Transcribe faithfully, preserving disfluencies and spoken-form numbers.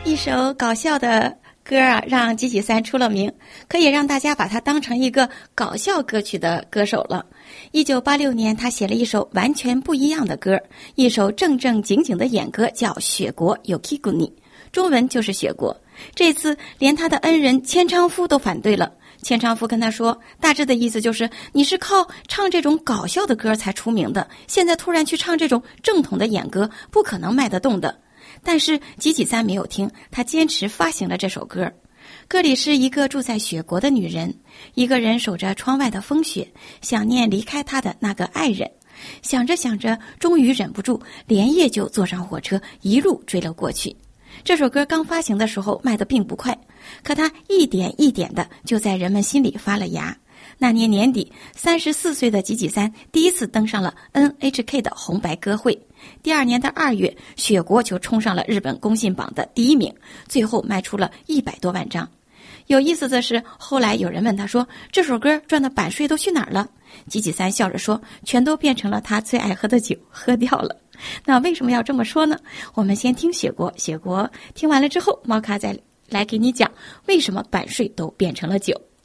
一首搞笑的歌啊，让吉吉三出了名，可以让大家把他当成一个搞笑歌曲的歌手了。一九八六年，他写了一首完全不一样的歌，一首正正经经的演歌，叫《雪国 Yokiguni》，中文就是雪国。这次连他的恩人千昌夫都反对了。千昌夫跟他说，大致的意思就是你是靠唱这种搞笑的歌才出名的，现在突然去唱这种正统的演歌，不可能卖得动的。但是吉吉三没有听，他坚持发行了这首歌。歌里是一个住在雪国的女人，一个人守着窗外的风雪，想念离开她的那个爱人。想着想着，终于忍不住，连夜就坐上火车，一路追了过去。这首歌刚发行的时候卖得并不快，可它一点一点的就在人们心里发了芽。那年年底，三十四岁的吉吉三第一次登上了 N H K 的红白歌会。第二年的二月，雪国就冲上了日本公信榜的第一名，最后卖出了一百多万张。有意思的是，后来有人问他说，这首歌赚的版税都去哪儿了？吉吉三笑着说，全都变成了他最爱喝的酒，喝掉了。那为什么要这么说呢？我们先听雪国，雪国听完了之后，猫咖再来给你讲为什么版税都变成了酒。